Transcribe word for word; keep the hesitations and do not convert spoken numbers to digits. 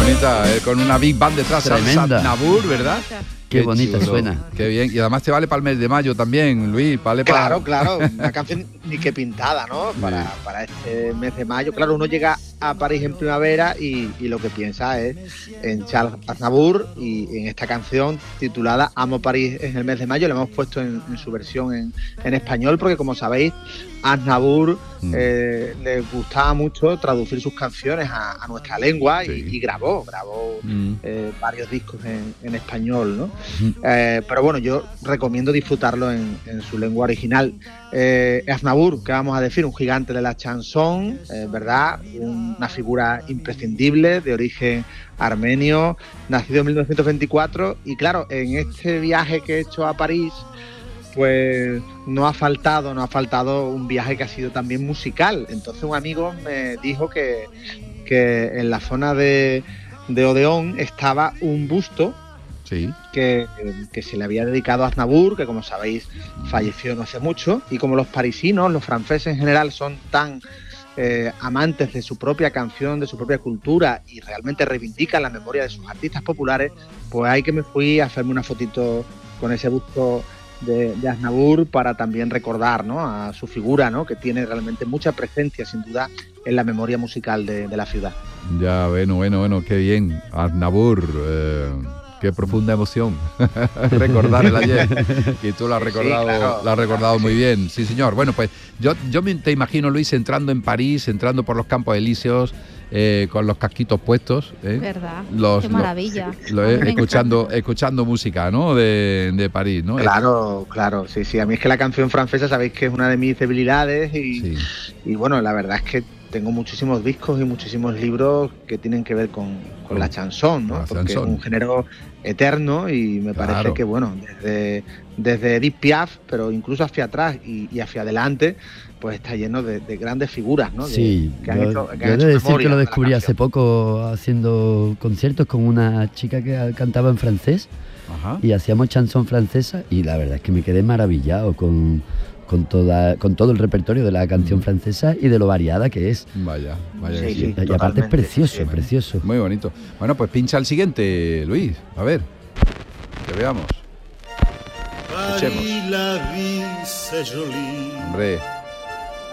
bonita, eh, con una big band detrás, Tremenda. Aznavour, ¿verdad? Qué, Qué bonita chulo, suena. Qué bien. Y además te vale para el mes de mayo también, Luis. Vale para... Claro, claro. Una canción ni que pintada, ¿no? Para, sí. para este mes de mayo. Claro, uno llega a París en primavera y, y lo que piensa es en Charles Aznavour y en esta canción titulada Amo París en el mes de mayo. La hemos puesto en, en su versión en, en español porque, como sabéis, a Aznavour mm. eh, le gustaba mucho traducir sus canciones a, a nuestra lengua sí. y, y grabó, grabó mm. eh, varios discos en, en español, ¿no? Mm. Eh, pero bueno, yo recomiendo disfrutarlo en, en su lengua original. Eh, Aznavour, ¿qué vamos a decir? Un gigante de la chanson, eh, ¿verdad? Una figura imprescindible de origen armenio, nacido en mil novecientos veinticuatro y claro, en este viaje que he hecho a París, pues no ha faltado, no ha faltado un viaje que ha sido también musical. Entonces un amigo me dijo que, que en la zona de, de Odeón estaba un busto sí. que, que se le había dedicado a Aznavour, que como sabéis falleció no hace mucho, y como los parisinos, los franceses en general son tan eh, amantes de su propia canción, de su propia cultura y realmente reivindican la memoria de sus artistas populares, pues ahí que me fui a hacerme una fotito con ese busto de, de Aznavour para también recordar, ¿no?, a su figura, ¿no?, que tiene realmente mucha presencia sin duda en la memoria musical de, de la ciudad. Ya, bueno, bueno, bueno, qué bien. Aznavour, eh, qué profunda emoción recordar el ayer. Y tú lo has recordado, sí, claro, lo has recordado claro, muy sí. bien. Sí, señor. Bueno, pues yo, yo me te imagino, Luis, entrando en París, entrando por los Campos Elíseos, Eh, con los casquitos puestos, ¿eh? ¿Verdad? Los, Qué maravilla. Los, lo, eh, escuchando, escuchando música, ¿no? De, de París, ¿no? Claro, claro, sí, sí. A mí es que la canción francesa, sabéis que es una de mis debilidades y, sí. y bueno, la verdad es que tengo muchísimos discos y muchísimos libros que tienen que ver con, con la chanson, ¿no? La Porque chanson. Es un género eterno y me parece claro. que, bueno, desde, desde Edith Piaf, pero incluso hacia atrás y, y hacia adelante, pues está lleno de, de grandes figuras, ¿no? De, sí, que han yo, hecho, que yo han he hecho de decir que lo de descubrí hace poco haciendo conciertos con una chica que cantaba en francés. Ajá. Y hacíamos chanson francesa y la verdad es que me quedé maravillado con, con, toda, con todo el repertorio de la canción mm. francesa y de lo variada que es. Vaya, vaya. Sí, sí, sí, y aparte es precioso, sí, precioso. Muy bonito. Bueno, pues pincha el siguiente, Luis, a ver, que veamos. Escuchemos. Hombre.